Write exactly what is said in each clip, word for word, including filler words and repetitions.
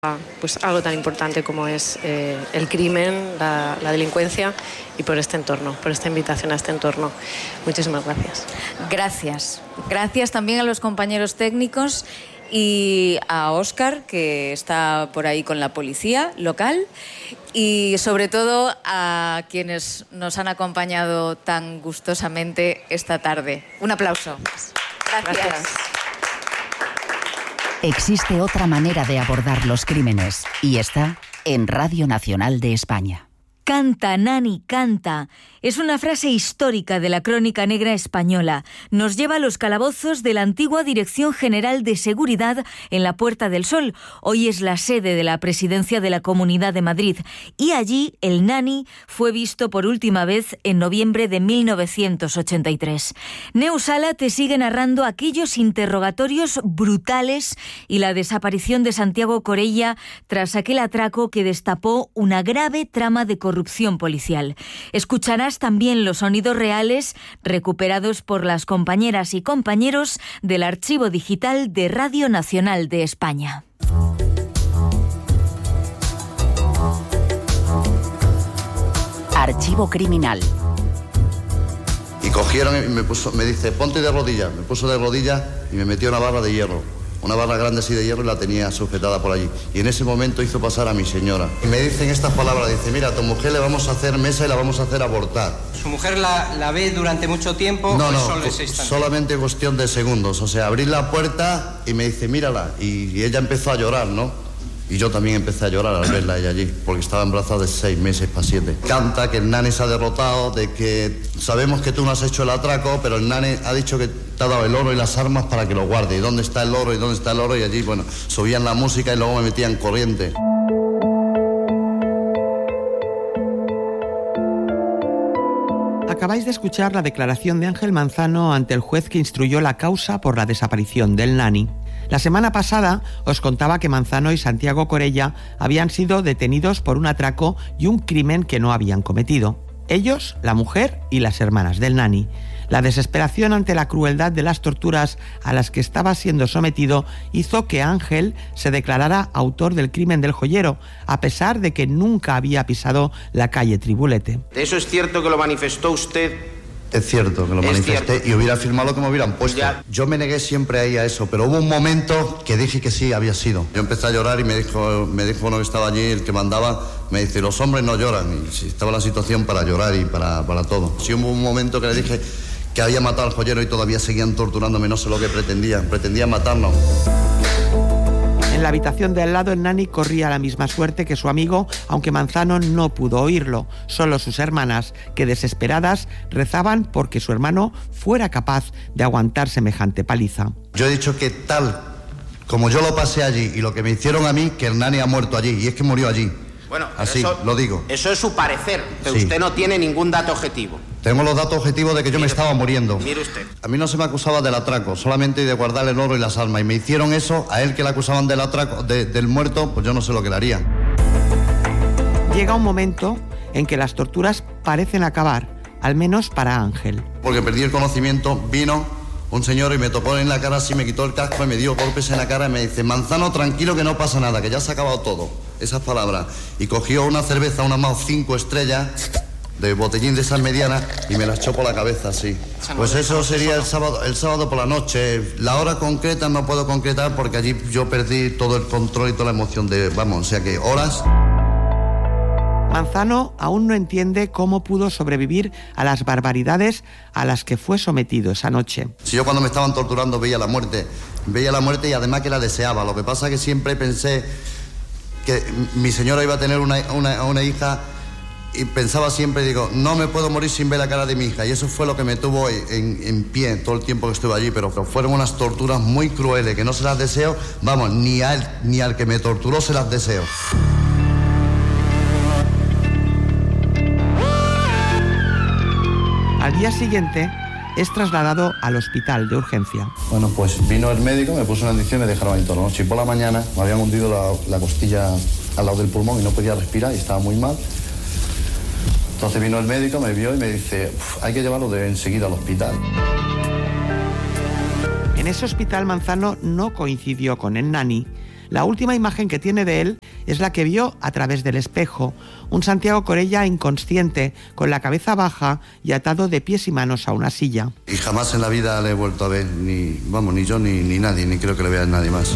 pues algo tan importante como es eh, el crimen, la, la delincuencia y por este entorno, por esta invitación a este entorno. Muchísimas gracias. Gracias. Gracias también a los compañeros técnicos y a Óscar, que está por ahí con la policía local, y sobre todo a quienes nos han acompañado tan gustosamente esta tarde. Un aplauso. Gracias. Gracias. Existe otra manera de abordar los crímenes y está en Radio Nacional de España. Canta, Nani, canta. Es una frase histórica de la crónica negra española. Nos lleva a los calabozos de la antigua Dirección General de Seguridad en la Puerta del Sol. Hoy es la sede de la Presidencia de la Comunidad de Madrid. Y allí el Nani fue visto por última vez en noviembre de mil novecientos ochenta y tres. Neus Sala te sigue narrando aquellos interrogatorios brutales y la desaparición de Santiago Corella tras aquel atraco que destapó una grave trama de corrupción policial. Escucharás también los sonidos reales recuperados por las compañeras y compañeros del Archivo Digital de Radio Nacional de España. Archivo Criminal. Y cogieron y me puso, me dice, ponte de rodillas. Me puso de rodillas y me metió una barra de hierro. Una barra grande así de hierro y la tenía sujetada por allí. Y en ese momento hizo pasar a mi señora. Y me dicen estas palabras, dice, mira, a tu mujer le vamos a hacer mesa y la vamos a hacer abortar. ¿Su mujer la, la ve durante mucho tiempo? No, o no, solo ese instante? Solamente cuestión de segundos. O sea, abrir la puerta y me dice, mírala. Y, y ella empezó a llorar, ¿no? Y yo también empecé a llorar al verla ella allí, porque estaba embarazada de seis meses para siete. Canta que el Nani se ha derrotado, de que sabemos que tú no has hecho el atraco, pero el Nani ha dicho que te ha dado el oro y las armas para que lo guarde. ¿Y dónde está el oro? ¿Y dónde está el oro? Y allí, bueno, subían la música y luego me metían corriente. Acabáis de escuchar la declaración de Ángel Manzano ante el juez que instruyó la causa por la desaparición del Nani. La semana pasada os contaba que Manzano y Santiago Corella habían sido detenidos por un atraco y un crimen que no habían cometido. Ellos, la mujer y las hermanas del Nani. La desesperación ante la crueldad de las torturas a las que estaba siendo sometido hizo que Ángel se declarara autor del crimen del joyero, a pesar de que nunca había pisado la calle Tribulete. ¿Eso es cierto que lo manifestó usted? Es cierto que lo manifesté cierto. Y hubiera firmado lo que me hubieran puesto. Ya. Yo me negué siempre ahí a eso, pero hubo un momento que dije que sí, había sido. Yo empecé a llorar y me dijo, me dijo uno que estaba allí, el que mandaba, me dice, los hombres no lloran. Y estaba la situación para llorar y para, para todo. Sí hubo un momento que le dije que había matado al joyero y todavía seguían torturándome, no sé lo que pretendían, pretendían matarnos. En la habitación de al lado, el Nani corría la misma suerte que su amigo, aunque Manzano no pudo oírlo. Solo sus hermanas, que desesperadas rezaban porque su hermano fuera capaz de aguantar semejante paliza. Yo he dicho que tal como yo lo pasé allí y lo que me hicieron a mí, que el Nani ha muerto allí, y es que murió allí. Bueno, así eso, lo digo. Eso es su parecer, pero sí. Usted no tiene ningún dato objetivo. Tengo los datos objetivos de que yo mire, me estaba muriendo. Mire usted. A mí no se me acusaba del atraco, solamente de guardar el oro y las armas. Y me hicieron eso, a él que le acusaban del atraco, de, del muerto, pues yo no sé lo que le haría. Llega un momento en que las torturas parecen acabar, al menos para Ángel. Porque perdí el conocimiento, vino un señor y me tocó en la cara así, me quitó el casco y me dio golpes en la cara y me dice, Manzano, tranquilo que no pasa nada, que ya se ha acabado todo. Esas palabras. Y cogió una cerveza, una más cinco estrellas, de botellín de esas medianas, y me las echó por la cabeza así. Pues eso sería el sábado, el sábado por la noche. La hora concreta no puedo concretar porque allí yo perdí todo el control y toda la emoción de, vamos, o sea que horas. Manzano aún no entiende cómo pudo sobrevivir a las barbaridades a las que fue sometido esa noche. Si yo cuando me estaban torturando veía la muerte, veía la muerte y además que la deseaba. Lo que pasa es que siempre pensé que mi señora iba a tener una, una, una hija y pensaba siempre, digo, no me puedo morir sin ver la cara de mi hija. Y eso fue lo que me tuvo en, en pie todo el tiempo que estuve allí, pero fueron unas torturas muy crueles que no se las deseo, vamos, ni a él ni al que me torturó se las deseo. Al día siguiente es trasladado al hospital de urgencia. Bueno, pues vino el médico, me puso una inyección y me dejaron ahí toda la noche. Y por la mañana me habían hundido la, la costilla al lado del pulmón y no podía respirar y estaba muy mal. Entonces vino el médico, me vio y me dice, hay que llevarlo de enseguida al hospital. En ese hospital Manzano no coincidió con el Nani. La última imagen que tiene de él es la que vio a través del espejo, un Santiago Corella inconsciente, con la cabeza baja y atado de pies y manos a una silla. Y jamás en la vida le he vuelto a ver, ni, vamos, ni yo ni, ni nadie, ni creo que le vea nadie más.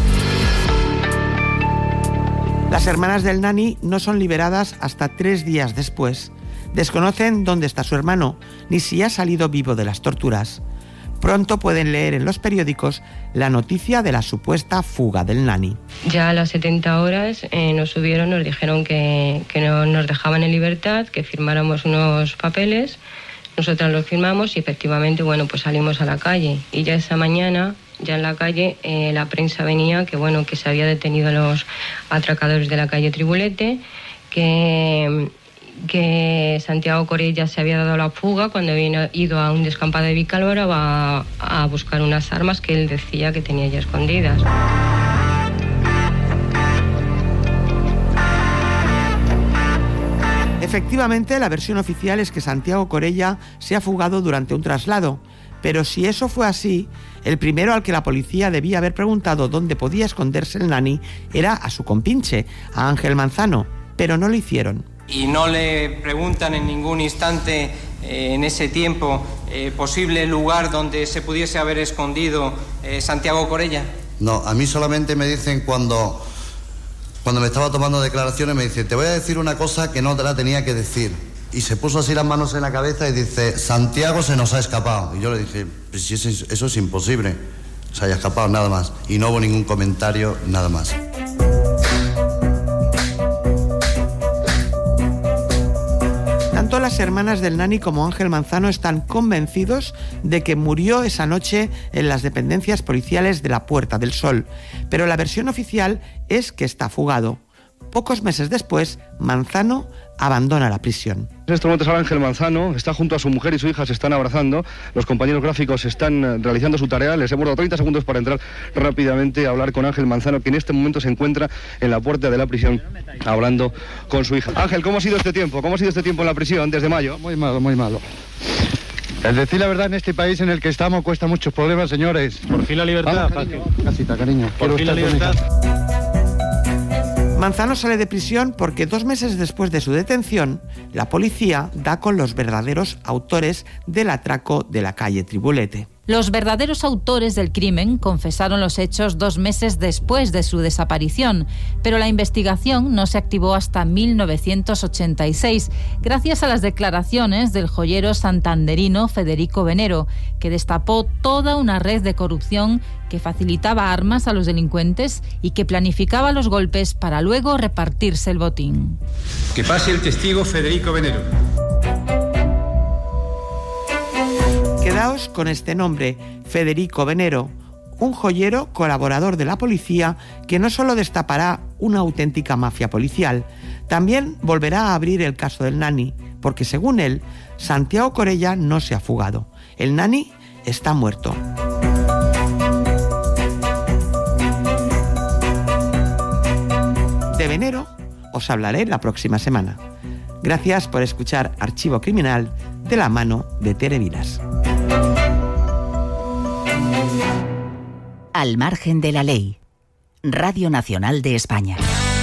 Las hermanas del Nani no son liberadas hasta tres días después. Desconocen dónde está su hermano, ni si ha salido vivo de las torturas. Pronto pueden leer en los periódicos la noticia de la supuesta fuga del Nani. Ya a las setenta horas eh, nos subieron, nos dijeron que, que no nos dejaban en libertad, que firmáramos unos papeles. Nosotras los firmamos y efectivamente, bueno, pues salimos a la calle. Y ya esa mañana, ya en la calle, eh, la prensa venía que, bueno, que se había detenido a los atracadores de la calle Tribulete, que... que Santiago Corella se había dado la fuga cuando había ido a un descampado de Vicálvaro a, a buscar unas armas que él decía que tenía ya escondidas. Efectivamente, la versión oficial es que Santiago Corella se ha fugado durante un traslado, pero si eso fue así, el primero al que la policía debía haber preguntado dónde podía esconderse el Nani era a su compinche, a Ángel Manzano, pero no lo hicieron. Y no le preguntan en ningún instante, eh, en ese tiempo, eh, posible lugar donde se pudiese haber escondido eh, Santiago Corella. No, a mí solamente me dicen cuando, cuando me estaba tomando declaraciones, me dice, te voy a decir una cosa que no te la tenía que decir. Y se puso así las manos en la cabeza y dice, Santiago se nos ha escapado. Y yo le dije, pues si eso, eso es imposible, se haya escapado, nada más. Y no hubo ningún comentario, nada más. Tanto las hermanas del Nani como Ángel Manzano están convencidos de que murió esa noche en las dependencias policiales de la Puerta del Sol, pero la versión oficial es que está fugado. Pocos meses después, Manzano abandona la prisión. En estos momentos ahora Ángel Manzano está junto a su mujer y su hija, se están abrazando. Los compañeros gráficos están realizando su tarea. Les hemos dado treinta segundos para entrar rápidamente a hablar con Ángel Manzano, que en este momento se encuentra en la puerta de la prisión hablando con su hija. Ángel, ¿cómo ha sido este tiempo? ¿Cómo ha sido este tiempo en la prisión desde mayo? Muy malo, muy malo. El decir la verdad en este país en el que estamos cuesta muchos problemas, señores. Por fin la libertad, cariño, casita, cariño. Por fin la libertad. Manzano sale de prisión porque dos meses después de su detención, la policía da con los verdaderos autores del atraco de la calle Tribulete. Los verdaderos autores del crimen confesaron los hechos dos meses después de su desaparición, pero la investigación no se activó hasta mil novecientos ochenta y seis, gracias a las declaraciones del joyero santanderino Federico Venero, que destapó toda una red de corrupción que facilitaba armas a los delincuentes y que planificaba los golpes para luego repartirse el botín. Que pase el testigo Federico Venero. Quedaos con este nombre, Federico Venero, un joyero colaborador de la policía que no solo destapará una auténtica mafia policial, también volverá a abrir el caso del Nani, porque según él, Santiago Corella no se ha fugado. El Nani está muerto. De Venero os hablaré la próxima semana. Gracias por escuchar Archivo Criminal de la mano de Tere Vilas. Al margen de la ley. Radio Nacional de España.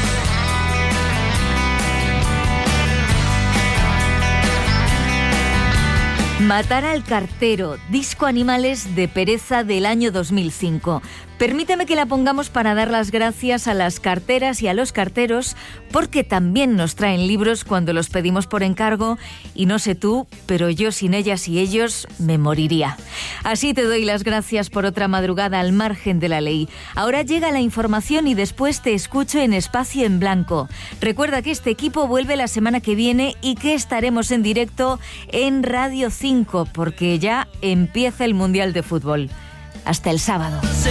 Matar al cartero, disco Animales de Pereza del año dos mil cinco. Permíteme que la pongamos para dar las gracias a las carteras y a los carteros, porque también nos traen libros cuando los pedimos por encargo, y no sé tú, pero yo sin ellas y ellos me moriría. Así te doy las gracias por otra madrugada al margen de la ley. Ahora llega la información y después te escucho en Espacio en Blanco. Recuerda que este equipo vuelve la semana que viene y que estaremos en directo en Radio cinco, porque ya empieza el Mundial de Fútbol. Hasta el sábado.